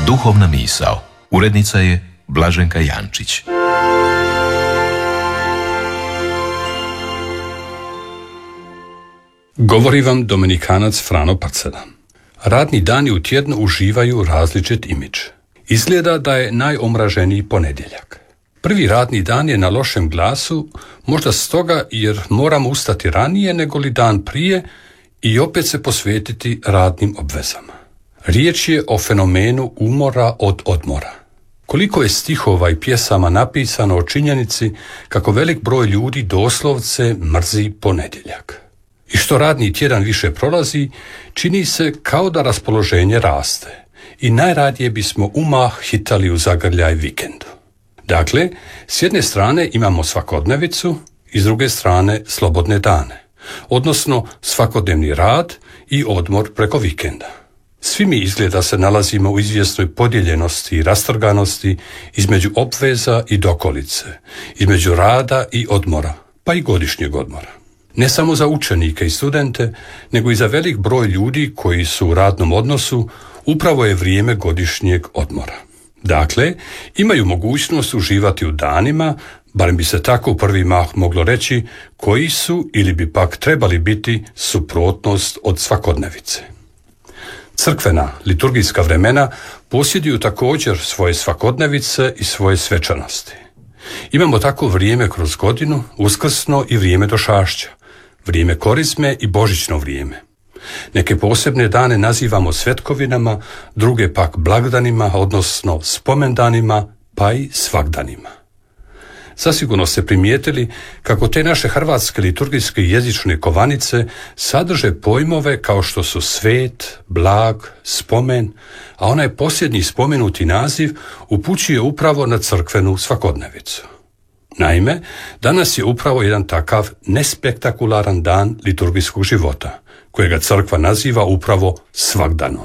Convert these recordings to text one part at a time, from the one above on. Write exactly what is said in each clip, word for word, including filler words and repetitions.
Duhovna misao. Urednica je Blaženka Jančić. Govori vam Dominikanac Frano Pacela. Radni dani u tjednu uživaju različit imidž. Izgleda da je najomraženiji ponedjeljak. Prvi radni dan je na lošem glasu, možda stoga jer moramo ustati ranije nego li dan prije i opet se posvetiti radnim obvezama. Riječ je o fenomenu umora od odmora. Koliko je stihova i pjesama napisano o činjenici kako velik broj ljudi doslovce mrzi ponedjeljak. I što radni tjedan više prolazi, čini se kao da raspoloženje raste i najradije bismo umah hitali u zagrljaj vikendu. Dakle, s jedne strane imamo svakodnevicu i s druge strane slobodne dane, odnosno svakodnevni rad i odmor preko vikenda. Svi mi izgleda se nalazimo u izvjesnoj podijeljenosti i rastrganosti između obveza i dokolice, između rada i odmora, pa i godišnjeg odmora. Ne samo za učenike i studente, nego i za velik broj ljudi koji su u radnom odnosu, upravo je vrijeme godišnjeg odmora. Dakle, imaju mogućnost uživati u danima, barem bi se tako u prvi mah moglo reći, koji su ili bi pak trebali biti suprotnost od svakodnevice. Crkvena, liturgijska vremena posjeduju također svoje svakodnevice i svoje svečanosti. Imamo tako vrijeme kroz godinu, uskrsno i vrijeme došašća, vrijeme korizme i božićno vrijeme. Neke posebne dane nazivamo svetkovinama, druge pak blagdanima, odnosno spomendanima, pa i svagdanima. Zasigurno ste primijetili kako te naše hrvatske liturgijske jezične kovanice sadrže pojmove kao što su svet, blag, spomen, a onaj posljednji spomenuti naziv upućuje upravo na crkvenu svakodnevicu. Naime, danas je upravo jedan takav nespektakularan dan liturgijskog života, kojega crkva naziva upravo svagdanom.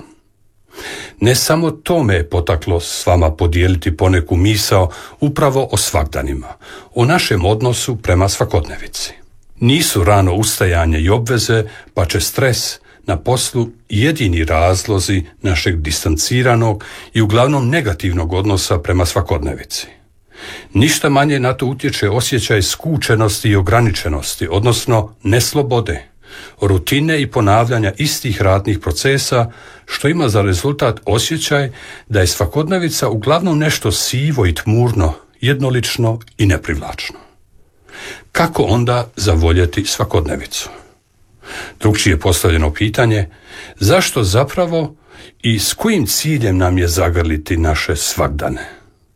Ne samo to me je potaklo s vama podijeliti poneku misao upravo o svagdanima, o našem odnosu prema svakodnevici. Nisu rano ustajanje i obveze, pa će stres na poslu jedini razlozi našeg distanciranog i uglavnom negativnog odnosa prema svakodnevici. Ništa manje na to utječe osjećaj skučenosti i ograničenosti, odnosno neslobode, rutine i ponavljanja istih radnih procesa, što ima za rezultat osjećaj da je svakodnevica uglavnom nešto sivo i tmurno, jednolično i neprivlačno. Kako onda zavoljeti svakodnevicu? Drugčije postavljeno pitanje, zašto zapravo i s kojim ciljem nam je zagrliti naše svagdane?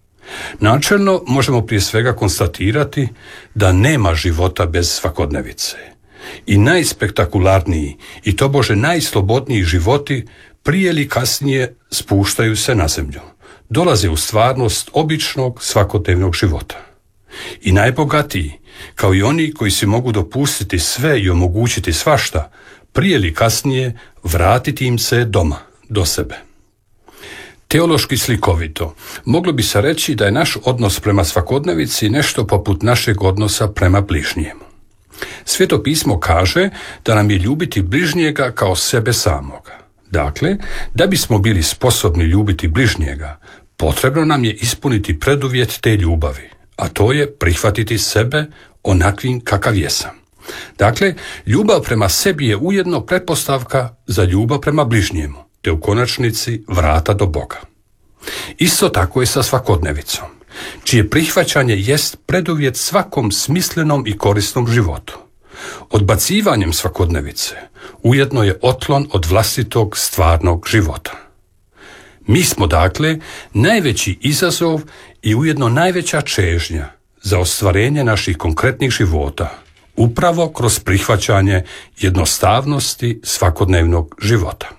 Načelno možemo prije svega konstatirati da nema života bez svakodnevice. I najspektakularniji i tobože najslobodniji životi prije ili kasnije spuštaju se na zemlju, dolaze u stvarnost običnog svakodnevnog života. I najbogatiji, kao i oni koji si mogu dopustiti sve i omogućiti svašta, prije ili kasnije vratiti im se doma, do sebe. Teološki slikovito, moglo bi se reći da je naš odnos prema svakodnevici nešto poput našeg odnosa prema bližnjemu. Sveto pismo kaže da nam je ljubiti bližnjega kao sebe samoga. Dakle, da bismo bili sposobni ljubiti bližnjega, potrebno nam je ispuniti preduvjet te ljubavi, a to je prihvatiti sebe onakvim kakav jesam. Dakle, ljubav prema sebi je ujedno pretpostavka za ljubav prema bližnjemu, te u konačnici vrata do Boga. Isto tako je sa svakodnevicom, čije prihvaćanje jest preduvjet svakom smislenom i korisnom životu. Odbacivanjem svakodnevice ujedno je otklon od vlastitog stvarnog života. Mi smo dakle najveći izazov i ujedno najveća čežnja za ostvarenje naših konkretnih života, upravo kroz prihvaćanje jednostavnosti svakodnevnog života.